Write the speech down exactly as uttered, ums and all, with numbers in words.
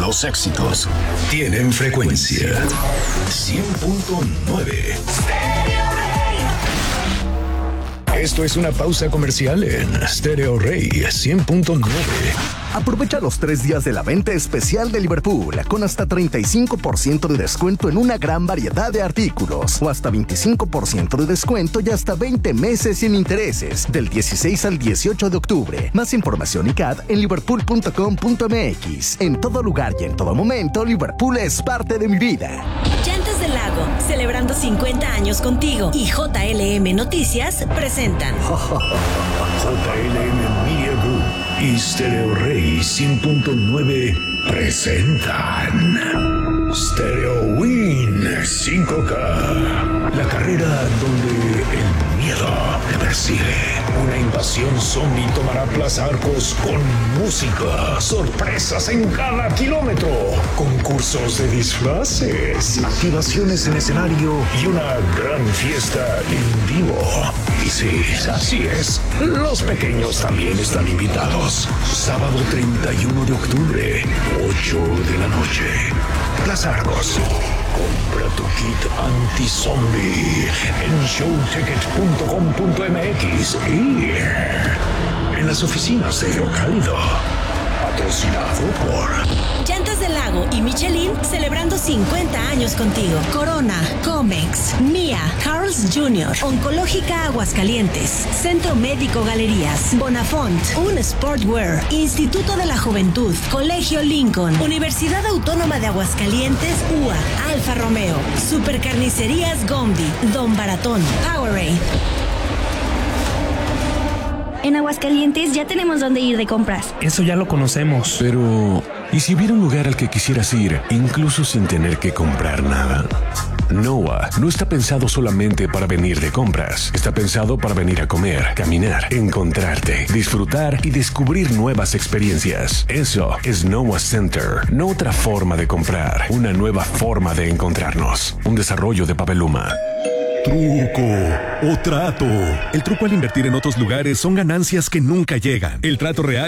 Los éxitos tienen frecuencia. cien punto nueve. Esto es una pausa comercial en Stereo Rey cien punto nueve. Aprovecha los tres días de la venta especial de Liverpool con hasta treinta y cinco por ciento de descuento en una gran variedad de artículos o hasta veinticinco por ciento de descuento y hasta veinte meses sin intereses del dieciséis al dieciocho de octubre. Más información y C A D en liverpool punto com punto m x. En todo lugar y en todo momento, Liverpool es parte de mi vida. Llantas del Lago, celebrando cincuenta años contigo, y J L M Noticias presentan J L M Media Group y Stereo Rey cien punto nueve presentan Stereo Win cinco K, la carrera donde el miedo te persigue. Una invasión zombie tomará Plaza Arcos con música, sorpresas en cada kilómetro, concursos de disfraces, activaciones en escenario y una gran fiesta en vivo. Y sí, así es, los pequeños también están invitados. Sábado treinta y uno de octubre, ocho de la noche. Plaza Arcos. Compra tu kit anti-zombie en show ticket punto com punto m x y en las oficinas de Cálido. Patrocinado por Llantas del Lago y Michelin, celebrando cincuenta años contigo. Corona, Comex, Mía, Carl's junior, Oncológica Aguascalientes, Centro Médico Galerías, Bonafont, Un Sportwear, Instituto de la Juventud, Colegio Lincoln, Universidad Autónoma de Aguascalientes, U A, Alfa Romeo, Supercarnicerías Gombi, Don Baratón, Powerade. En Aguascalientes ya tenemos dónde ir de compras. Eso ya lo conocemos. Pero, ¿y si hubiera un lugar al que quisieras ir, incluso sin tener que comprar nada? Noah no está pensado solamente para venir de compras. Está pensado para venir a comer, caminar, encontrarte, disfrutar y descubrir nuevas experiencias. Eso es Noah Center. No otra forma de comprar, una nueva forma de encontrarnos. Un desarrollo de Papeluma. Truco o trato. El truco al invertir en otros lugares son ganancias que nunca llegan. El trato real